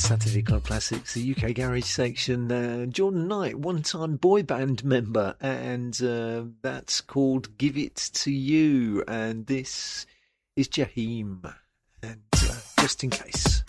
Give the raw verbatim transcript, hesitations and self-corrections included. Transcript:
Saturday Club Classics, the U K Garage section. Uh, Jordan Knight, one-time boy band member, and uh, that's called Give It To You. And this is Jaheim. And uh, just in case.